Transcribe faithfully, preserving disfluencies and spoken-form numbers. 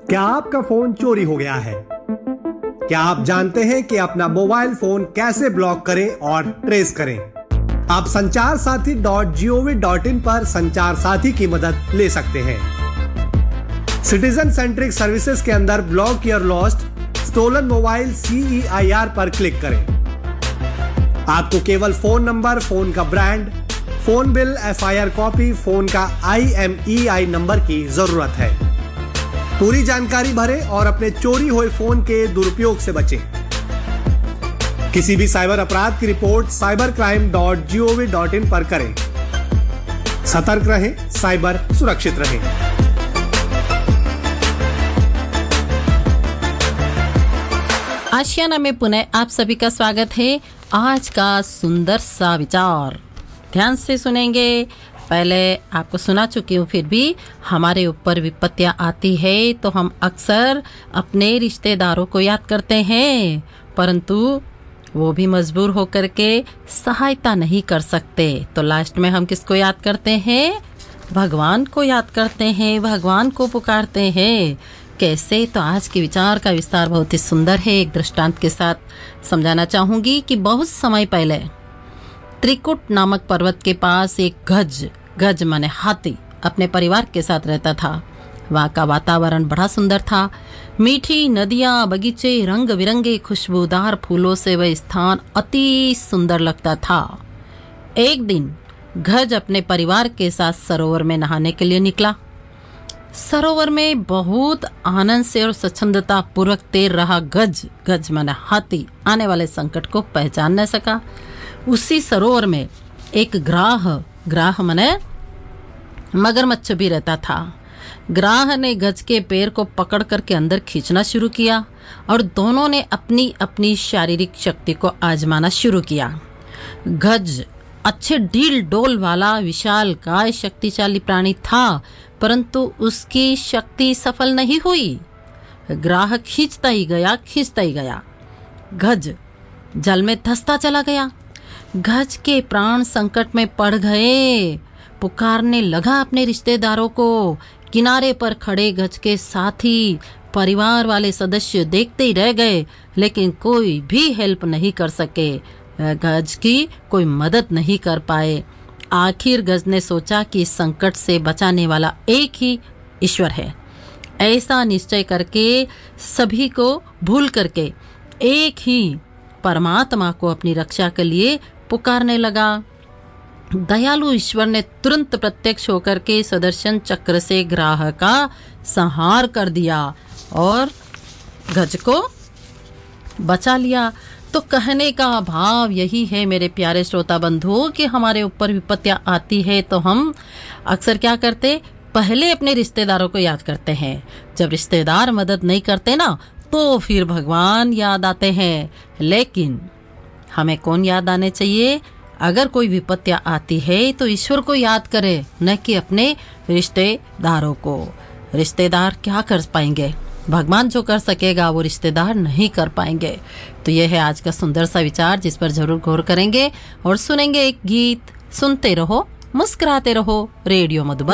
क्या आपका फोन चोरी हो गया है? क्या आप जानते हैं कि अपना मोबाइल फोन कैसे ब्लॉक करें और ट्रेस करें? आप संचार साथी dot G O V dot in पर संचार साथी की मदद ले सकते हैं। सिटीजन सेंट्रिक सर्विसेज के अंदर block your lost stolen mobile C E I R पर क्लिक करें। आपको केवल फोन नंबर, फोन का brand, phone bill, F I R copy, phone का I M E I number की जरूरत है। पूरी जानकारी भरें और अपने चोरी हुए फोन के दुरुपयोग से बचें। किसी भी साइबर अपराध की report cyber crime dot G O V dot in पर करें। सतर्क रहें, साइबर सुरक्षित रहें। आशियाना में पुनः आप सभी का स्वागत है। आज का सुंदर सा विचार ध्यान से सुनेंगे। पहले आपको सुना चुकी हूँ, फिर भी हमारे ऊपर विपत्तियाँ आती है तो हम अक्सर अपने रिश्तेदारों को याद करते हैं, परंतु वो भी मजबूर होकर के सहायता नहीं कर सकते। तो लास्ट में हम किसको याद करते हैं? भगवान को याद करते हैं, भगवान को पुकारते हैं। कैसे? तो आज के विचार का विस्तार बहुत ही सुंदर है। एक दृष्टांत के साथ समझाना चाहूंगी कि बहुत समय पहले त्रिकुट नामक पर्वत के पास एक गज गज माने हाथी अपने परिवार के साथ रहता था। वहाँ का वातावरण बड़ा सुंदर था। मीठी नदियाँ, बगीचे, रंग बिरंगे खुशबूदार फूलों से वह स्थान अति सुंदर लगता था। एक दिन गज अपने परिवार के साथ सरोवर में नहाने के लिए निकला। सरोवर में बहुत आनंद से और स्वच्छंदता पूर्वक तैर रहा गज गज माने हाथी आने वाले संकट को पहचान न सका। उसी सरोवर में एक ग्राह ग्राह माने मगरमच्छ भी रहता था। ग्राह ने गज के पैर को पकड़ करके अंदर खींचना शुरू किया और दोनों ने अपनी अपनी शारीरिक शक्ति को आजमाना शुरू किया। गज अच्छे डील डोल वाला विशाल काय शक्तिशाली प्राणी था, परंतु उसकी शक्ति सफल नहीं हुई। ग्राह खींचता ही गया खींचता ही गया गज जल में धंसता चला गया। गज के प्राण संकट में पड़ गए। पुकारने लगा अपने रिश्तेदारों को। किनारे पर खड़े गज के साथी, परिवार वाले सदस्य देखते ही रह गए, लेकिन कोई भी हेल्प नहीं कर सके। गज की कोई मदद नहीं कर पाए। आखिर गज ने सोचा कि इस संकट से बचाने वाला एक ही ईश्वर है। ऐसा निश्चय करके सभी को भूल करके एक ही परमात्मा को अपनी रक्षा के लिए पुकारने लगा। दयालु ईश्वर ने तुरंत प्रत्यक्ष होकर के सुदर्शन चक्र से ग्राह का संहार कर दिया और गज को बचा लिया। तो कहने का भाव यही है मेरे प्यारे श्रोता बंधुओं कि हमारे ऊपर विपत्तियां आती है तो हम अक्सर क्या करते? पहले अपने रिश्तेदारों को याद करते हैं। जब रिश्तेदार मदद नहीं करते ना, तो फिर भगवान याद आते हैं। लेकिन हमें कौन याद आने चाहिए? अगर कोई विपत्तियां आती है तो ईश्वर को याद करे, न कि अपने रिश्तेदारों को। रिश्तेदार क्या कर पाएंगे? भगवान जो कर सकेगा वो रिश्तेदार नहीं कर पाएंगे। तो यह है आज का सुंदर सा विचार, जिस पर जरूर गौर करेंगे और सुनेंगे एक गीत। सुनते रहो, मुस्कुराते रहो। रेडियो मधुबन